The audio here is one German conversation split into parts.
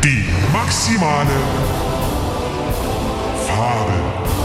Die maximale Fabel.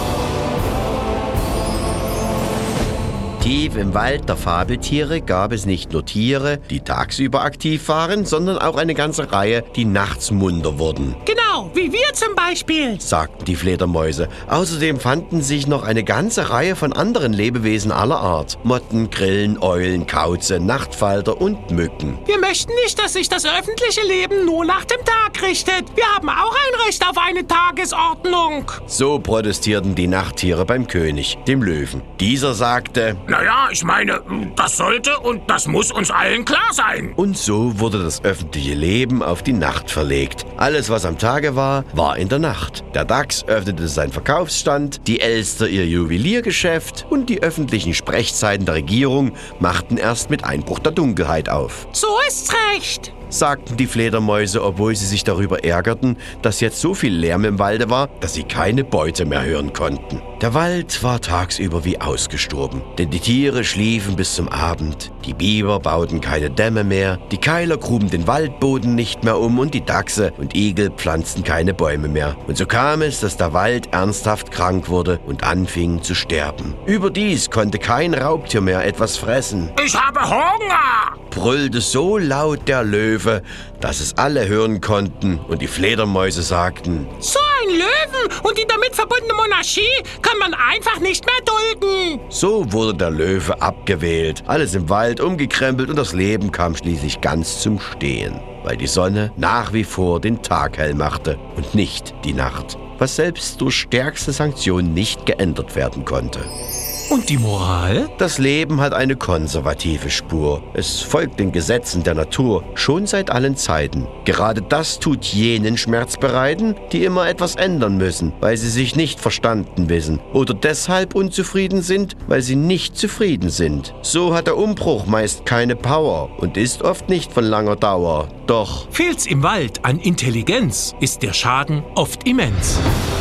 Tief im Wald der Fabeltiere gab es nicht nur Tiere, die tagsüber aktiv waren, sondern auch eine ganze Reihe, die nachts munter wurden. Genau, wie wir zum Beispiel, sagten die Fledermäuse. Außerdem fanden sich noch eine ganze Reihe von anderen Lebewesen aller Art. Motten, Grillen, Eulen, Kauze, Nachtfalter und Mücken. Wir möchten nicht, dass sich das öffentliche Leben nur nach dem Tag richtet. Wir haben auch ein Recht auf eine Tagesordnung. So protestierten die Nachttiere beim König, dem Löwen. Dieser sagte: Naja, ich meine, das sollte und das muss uns allen klar sein. Und so wurde das öffentliche Leben auf die Nacht verlegt. Alles, was am Tage war, war in der Nacht. Der Dachs öffnete seinen Verkaufsstand, die Elster ihr Juweliergeschäft und die öffentlichen Sprechzeiten der Regierung machten erst mit Einbruch der Dunkelheit auf. So ist's recht, sagten die Fledermäuse, obwohl sie sich darüber ärgerten, dass jetzt so viel Lärm im Walde war, dass sie keine Beute mehr hören konnten. Der Wald war tagsüber wie ausgestorben, denn die Tiere schliefen bis zum Abend. Die Biber bauten keine Dämme mehr, die Keiler gruben den Waldboden nicht mehr um und die Dachse und Igel pflanzten keine Bäume mehr. Und so kam es, dass der Wald ernsthaft krank wurde und anfing zu sterben. Überdies konnte kein Raubtier mehr etwas fressen. Ich habe Hunger! Brüllte so laut der Löwe, dass es alle hören konnten, und die Fledermäuse sagten: So ein Löwen und die damit verbundene Monarchie kann man einfach nicht mehr dulden. So wurde der Löwe abgewählt, alles im Wald umgekrempelt und das Leben kam schließlich ganz zum Stehen, weil die Sonne nach wie vor den Tag hell machte und nicht die Nacht, was selbst durch stärkste Sanktionen nicht geändert werden konnte. Und die Moral? Das Leben hat eine konservative Spur. Es folgt den Gesetzen der Natur, schon seit allen Zeiten. Gerade das tut jenen Schmerz bereiten, die immer etwas ändern müssen, weil sie sich nicht verstanden wissen oder deshalb unzufrieden sind, weil sie nicht zufrieden sind. So hat der Umbruch meist keine Power und ist oft nicht von langer Dauer. Doch fehlt's im Wald an Intelligenz, ist der Schaden oft immens.